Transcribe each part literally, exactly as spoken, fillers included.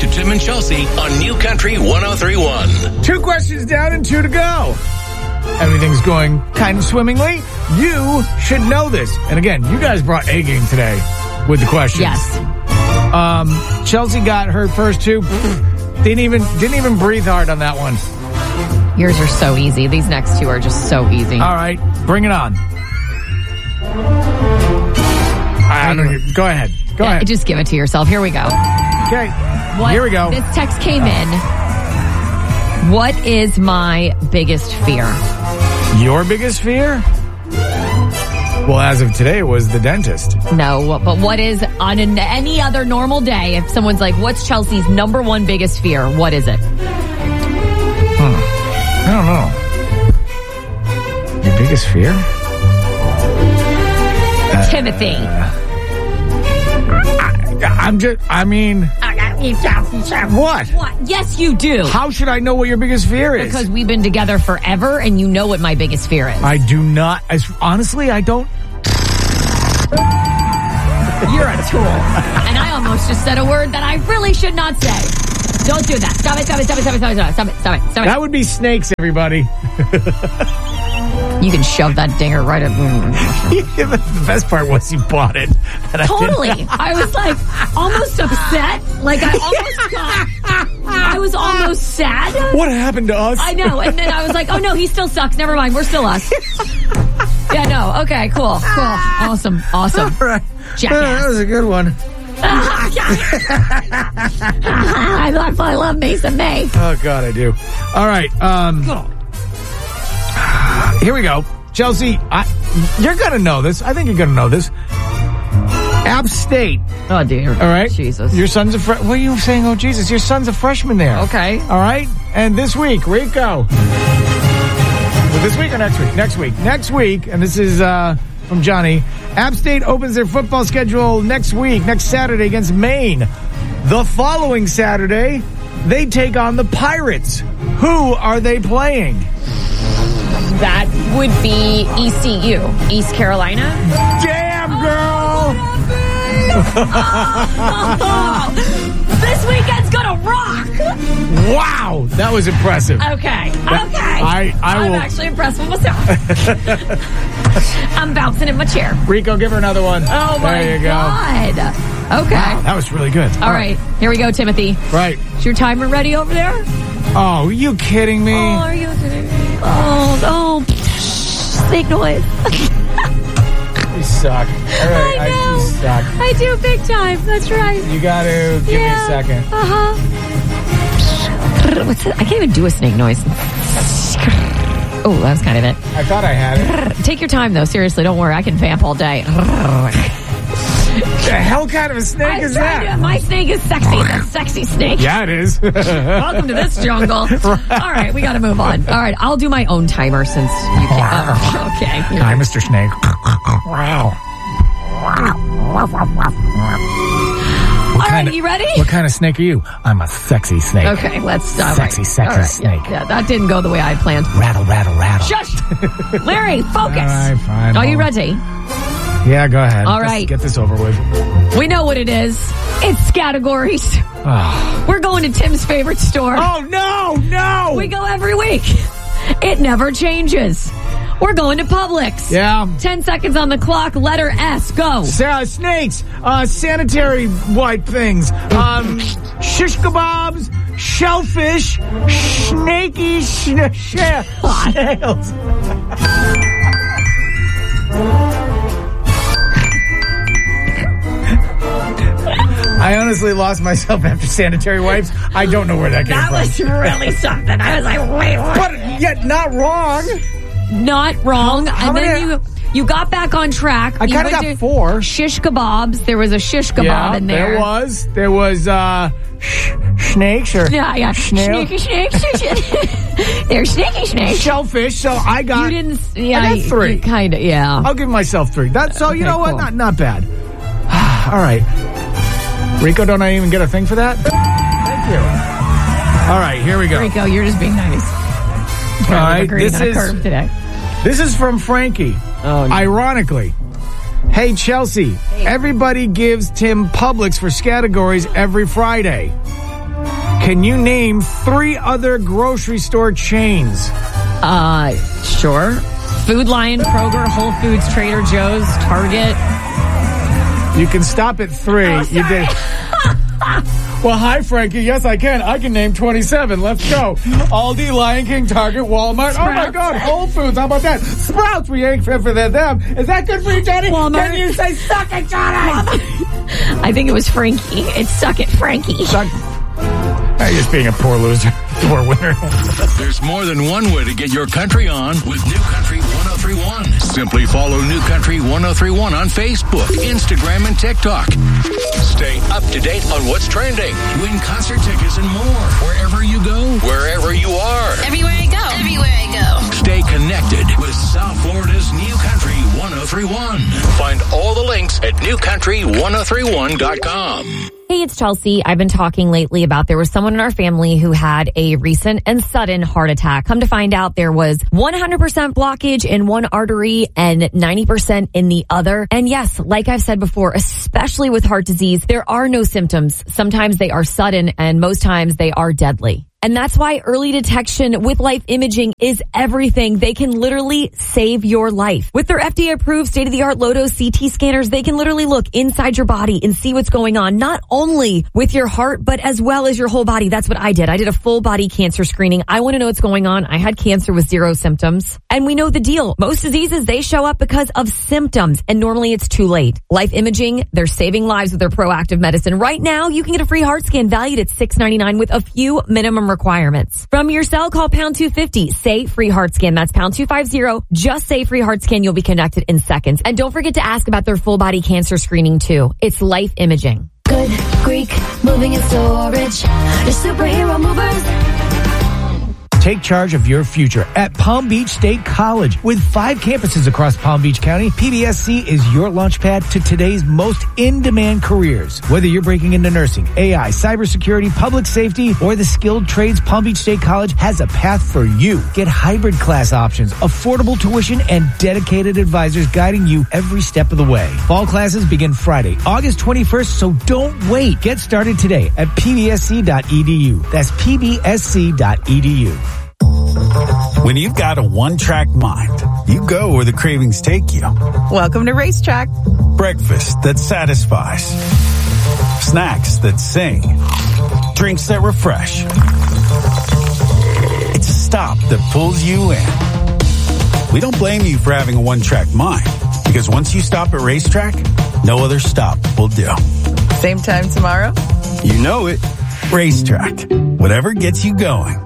to Tim and Chelsea on New Country one oh three point one. Two questions down and two to go. Everything's going kind of swimmingly. You should know this. And again, you guys brought A game today with the questions. Yes. Um, Chelsea got her first two. Didn't even didn't even breathe hard on that one. Yours are so easy. These next two are just so easy. All right, bring it on. I don't, go ahead. Go yeah, ahead. Just give it to yourself. Here we go. Okay. What, Here we go. This text came in. What is my biggest fear? Your biggest fear? Well, as of today, it was the dentist. No, but what is on an, any other normal day, if someone's like, what's Chelsea's number one biggest fear? What is it? Hmm. I don't know. Your biggest fear? Uh, Timothy. I, I'm just, I mean... What? What? Yes, you do. How should I know what your biggest fear is? Because we've been together forever, and you know what my biggest fear is. I do not. As, honestly, I don't. You're a tool. And I almost just said a word that I really should not say. Don't do that. Stop it, stop it, stop it, stop it, stop it, stop it, stop it, stop it. Stop it. That would be snakes, everybody. You can shove that dinger right at... Yeah, but the best part was you bought it. Totally. I, I was like almost upset. Like I almost got... I was almost sad. What happened to us? I know. And then I was like, oh no, he still sucks. Never mind. We're still us. Yeah, no. Okay, cool. Cool. Awesome. Awesome. All right. Jackass. That was a good one. I love, I love Mason May. Oh, God, I do. All right. Um, here we go. Chelsea, I, you're going to know this. I think you're going to know this. App State. Oh, dear. All right. Jesus. Your son's a fre- What are you saying? Oh, Jesus. Your son's a freshman there. Okay. All right. And this week, Rico. Well, this week or next week? Next week. Next week, and this is uh, from Johnny. App State opens their football schedule next week, next Saturday against Maine. The following Saturday, they take on the Pirates. Who are they playing? That would be E C U, East Carolina. Damn, girl! Oh, this weekend's gonna rock! Wow, that was impressive. Okay, okay. I, I I'm will. actually impressed with myself. I'm bouncing in my chair. Rico, give her another one. Oh, my there you God. Go. Okay. Wow, that was really good. All right. right, here we go, Timothy. Right. Is your timer ready over there? Oh, are you kidding me? Oh, are you kidding me? Oh, oh, snake noise. You suck. All right, I know. I, you suck. I do big time. That's right. You got to give yeah. me a second. Uh-huh. What's that? I can't even do a snake noise. Oh, that was kind of it. I thought I had it. Take your time, though. Seriously, don't worry. I can vamp all day. The hell kind of a snake I'm is that? To, my snake is sexy. It's a sexy snake. Yeah, it is. Welcome to this jungle. Right. All right, we got to move on. All right, I'll do my own timer since you can't. Uh, okay. Hi, Mister Snake. Wow. All right, you ready? What kind of snake are you? I'm a sexy snake. Okay, let's stop. Sexy, right. sexy right. snake. Yeah, yeah, that didn't go the way I planned. Rattle, rattle, rattle. Shush! Larry, focus. All right, fine. Are you ready? Yeah, go ahead. All Let's right. get this over with. We know what it is. It's categories. Oh. We're going to Tim's favorite store. Oh, no, no. We go every week. It never changes. We're going to Publix. Yeah. Ten seconds on the clock. Letter S. Go. Uh, snakes. Uh, sanitary wipe things. Um, shish kebabs. Shellfish. Snaky sh- sh- snails. I honestly lost myself after sanitary wipes. I don't know where that came that from. That was really something. I was like, wait, what? But yet not wrong. Not wrong. How, how and then many, you you got back on track. I kind of got four. Shish kebabs. There was a shish kebab yeah, in there. there was. There was uh, sh- snakes or yeah, yeah. Snail. Sneaky snakes. They're sneaky snakes. Shellfish. So I got. You didn't. Yeah, I got three. Kind of. Yeah. I'll give myself three. That's so. You Okay, know what? cool. Not not bad. All right. Rico, don't I even get a thing for that? Thank you. All right, here we go. Rico, you're just being nice. All right, this this on a is curve today. This is from Frankie. Oh, no. Ironically, hey Chelsea, Hey. Everybody gives Tim Publix for categories every Friday. Can you name three other grocery store chains? Uh, sure. Food Lion, Kroger, Whole Foods, Trader Joe's, Target. You can stop at three. Oh, you did. Well, hi, Frankie. Yes, I can. I can name twenty-seven. Let's go. Aldi, Lion King, Target, Walmart. Sprouts. Oh, my God. Whole Foods. How about that? Sprouts. We ain't fit for them. Is that good for you, Johnny? Walmart. Can you say suck it, Johnny? I think it was Frankie. It's suck it, Frankie. Suck. You're just being a poor loser. Poor winner. There's more than one way to get your country on with New Country one oh three one. Simply follow New Country one oh three one on Facebook, Instagram, and TikTok. Stay up to date on what's trending. Win concert tickets and more. Wherever you go, wherever you are. Everywhere I go. Everywhere I go. Stay connected with South Florida's New Country one oh three one. Find all the links at new country one oh three one dot com. Hey, it's Chelsea. I've been talking lately about there was someone in our family who had a recent and sudden heart attack. Come to find out there was one hundred percent blockage in one artery and ninety percent in the other. And yes, like I've said before, especially with heart disease, there are no symptoms. Sometimes they are sudden and most times they are deadly. And that's why early detection with Life Imaging is everything. They can literally save your life. With their F D A-approved state-of-the-art low-dose C T scanners, they can literally look inside your body and see what's going on, not only with your heart, but as well as your whole body. That's what I did. I did a full-body cancer screening. I want to know what's going on. I had cancer with zero symptoms. And we know the deal. Most diseases, they show up because of symptoms, and normally it's too late. Life Imaging, they're saving lives with their proactive medicine. Right now, you can get a free heart scan valued at six ninety-nine with a few minimum requirements. From your cell, call pound two fifty. Say free heart scan. That's pound two fifty. Just say free heart scan. You'll be connected in seconds. And don't forget to ask about their full body cancer screening too. It's Life Imaging. Good Greek moving and storage. Your superhero movers. Take charge of your future at Palm Beach State College. With five campuses across Palm Beach County, P B S C is your launchpad to today's most in-demand careers. Whether you're breaking into nursing, A I, cybersecurity, public safety, or the skilled trades, Palm Beach State College has a path for you. Get hybrid class options, affordable tuition, and dedicated advisors guiding you every step of the way. Fall classes begin Friday, August twenty-first, so don't wait. Get started today at p b s c dot e d u. That's p b s c dot e d u. When you've got a one-track mind, you go where the cravings take you. Welcome to Racetrack. Breakfast that satisfies. Snacks that sing. Drinks that refresh. It's a stop that pulls you in. We don't blame you for having a one-track mind, because once you stop at Racetrack, no other stop will do. Same time tomorrow? You know it. Racetrack. Whatever gets you going.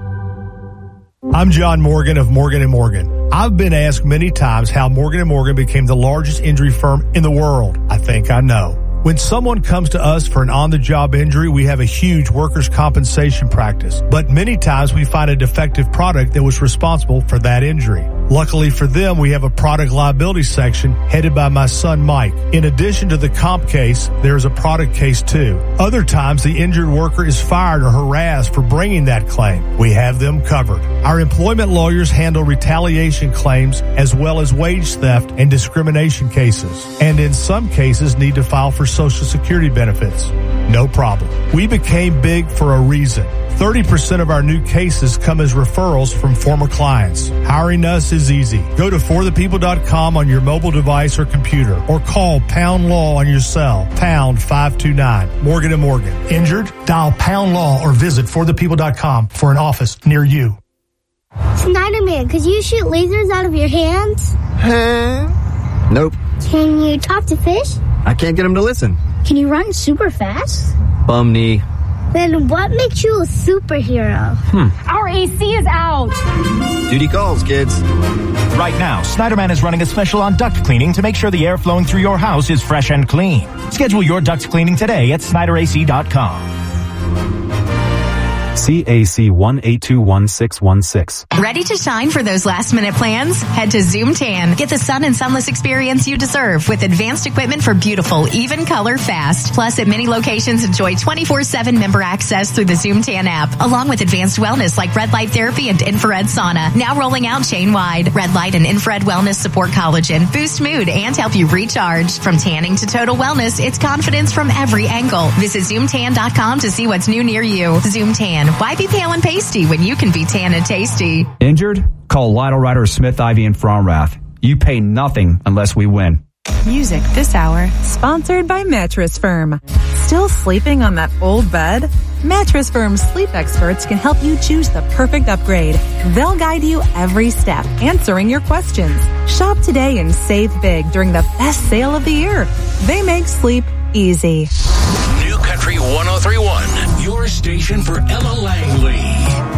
I'm John Morgan of Morgan and Morgan. I've been asked many times how Morgan and Morgan became the largest injury firm in the world. I think I know. When someone comes to us for an on-the-job injury, we have a huge workers' compensation practice. But many times we find a defective product that was responsible for that injury. Luckily for them, we have a product liability section headed by my son, Mike. In addition to the comp case, there is a product case too. Other times, the injured worker is fired or harassed for bringing that claim. We have them covered. Our employment lawyers handle retaliation claims as well as wage theft and discrimination cases. And in some cases, need to file for Social Security benefits. No problem. We became big for a reason. thirty percent of our new cases come as referrals from former clients. Hiring us is easy. Go to for the people dot com on your mobile device or computer, or call Pound Law on your cell, pound five two nine. Morgan and Morgan. Injured? Dial Pound Law or visit for the people dot com for an office near you. Snyderman, could you shoot lasers out of your hands? Huh? Nope. Can you talk to fish? I can't get him to listen. Can you run super fast? Bum knee. Then what makes you a superhero? Hmm. Our A C is out. Duty calls, kids. Right now, Snyderman is running a special on duct cleaning to make sure the air flowing through your house is fresh and clean. Schedule your duct cleaning today at snyder a c dot com. C A C one eight two one six one six. Ready to shine for those last minute plans? Head to Zoom Tan. Get the sun and sunless experience you deserve with advanced equipment for beautiful, even color fast. Plus, at many locations, enjoy twenty-four seven member access through the Zoom Tan app, along with advanced wellness like red light therapy and infrared sauna. Now rolling out chain-wide. Red light and infrared wellness support collagen, boost mood, and help you recharge. From tanning to total wellness, it's confidence from every angle. Visit zoom tan dot com to see what's new near you. Zoom Tan. Why be pale and pasty when you can be tan and tasty? Injured? Call Lytle Ryder Smith, Ivy, and Fromrath. You pay nothing unless we win. Music this hour, sponsored by Mattress Firm. Still sleeping on that old bed? Mattress Firm's sleep experts can help you choose the perfect upgrade. They'll guide you every step, answering your questions. Shop today and save big during the best sale of the year. They make sleep easy. New Country one oh three point one, your station for Ella Langley.